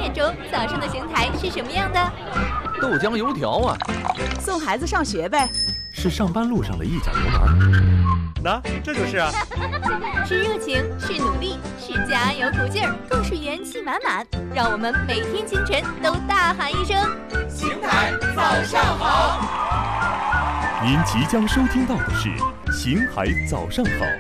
点钟，早上的邢台是什么样的？ 豆浆油条啊， 送孩子上学呗。 是上班路上的一脚油门。 那这就是啊， 是热情，是努力，是加油鼓劲儿，更是元气满满。让我们每天清晨都大喊一声： 邢台早上好！ 您即将收听到的是邢台早上好。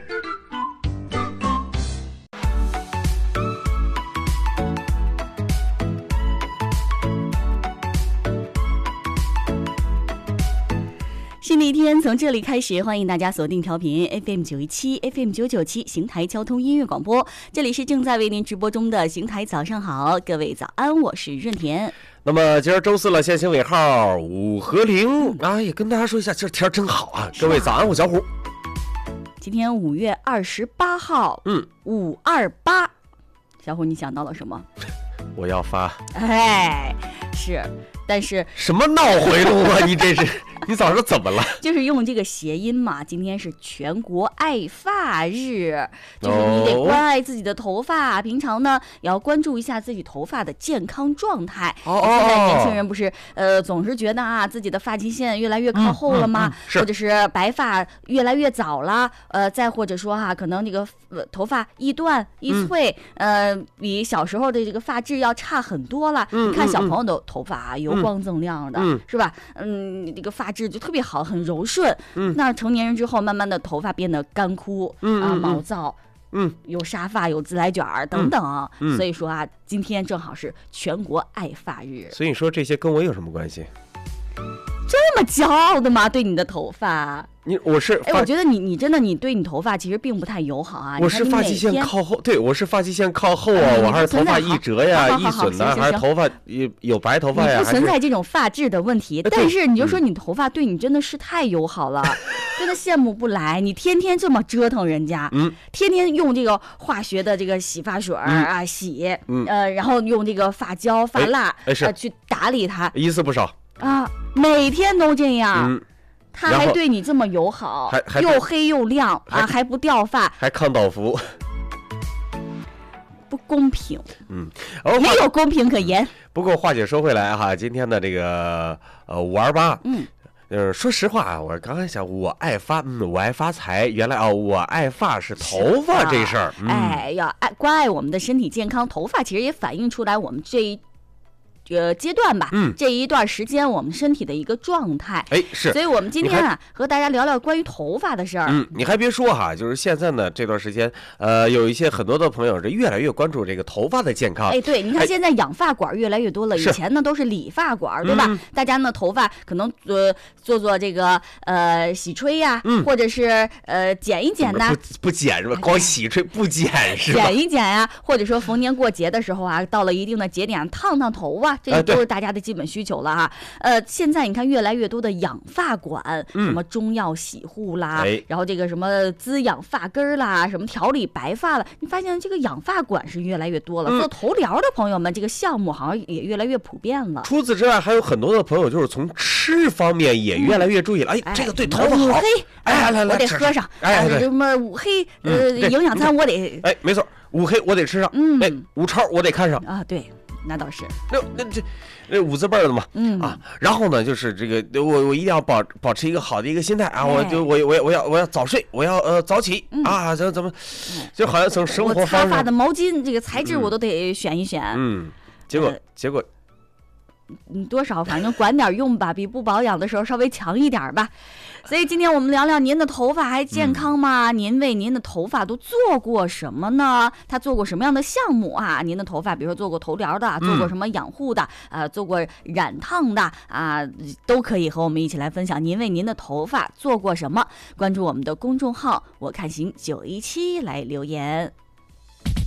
新的一天从这里开始，欢迎大家锁定调频 FM 917 FM 997邢台交通音乐广播，这里是正在为您直播中的邢台早上好，各位早安，我是润田。 那么今儿周四了，限行尾号5和0啊，也跟大家说一下，今儿天真好啊，各位早安，我小虎。 今天5月28号，528，小虎你想到了什么？ 我要发， 是，但是什么脑回路啊？你这是，你早上怎么了？ 就是用这个谐音嘛。今天是全国爱发日，就是你得关爱自己的头发，平常呢也要关注一下自己头发的健康状态。现在年轻人不是总是觉得啊自己的发际线越来越靠后了吗？或者是白发越来越早了，再或者说可能这个头发易断易脆，比小时候的这个发质要差很多了。你看小朋友的头发油光锃亮的，是吧？这个发质就特别好，很柔顺。那成年人之后，慢慢的头发变得干枯，毛躁。有沙发，有自来卷等等，所以说今天正好是全国爱发日。 所以你说这些跟我有什么关系？ 这么骄傲的吗？对你的头发？ 我是我觉得你真的你对你头发其实并不太友好啊。 我是发际线靠后，对，我是发际线靠后啊，我还是头发易折呀、易损呢，还是头发有白头发呀？ 你不存在这种发质的问题，但是你就说你头发对你真的是太友好了，真的羡慕不来。你天天这么折腾人家，天天用这个化学的这个洗发水洗，然后用这个发胶、发蜡去打理它， 一次不少啊，每天都这样。他还对你这么友好，又黑又亮还不掉发， 还抗倒伏， 不公平。没有公平可言。 不过话姐说回来今天的这个528，说实话啊，我刚才想我爱发，我爱发财，原来我爱发是头发这事儿。 要关爱我们的身体健康，头发其实也反映出来我们这一阶段吧，这一段时间我们身体的一个状态。 是， 所以我们今天和大家聊聊关于头发的事儿。 你还别说就是现在呢这段时间，有一些很多的朋友是越来越关注这个头发的健康。 对，你看现在养发馆越来越多了，以前呢都是理发馆，对吧？大家呢头发可能做这个洗吹呀，或者是剪一剪呐， 不剪是吧？光洗吹不剪是吧？ 剪一剪呀，或者说逢年过节的时候到了一定的节点烫烫头发。这都是大家的基本需求了现在你看越来越多的养发馆，什么中药洗护啦，然后这个什么滋养发根啦，什么调理白发了，你发现这个养发馆是越来越多了。做头疗的朋友们，这个项目好像也越来越普遍了。 除此之外，还有很多的朋友就是从吃方面也越来越注意了。这个对头发好。 五黑， 来， 我得喝上。什么五黑营养餐我得。 没错，五黑我得吃上。五超我得看上啊，对。那倒是， 那五字辈的嘛，然后呢，就是这个我一定要保持一个好的一个心态我要早睡，我要早起怎么，就好像从生活方式， 我擦发的毛巾这个材质我都得选一选， 结果。 多少反正管点用吧，比不保养的时候稍微强一点吧。所以今天我们聊聊您的头发还健康吗？您为您的头发都做过什么呢？他做过什么样的项目您的头发比如说做过头疗的，做过什么养护的做过染烫的都可以和我们一起来分享您为您的头发做过什么。关注我们的公众号我看行917来留言。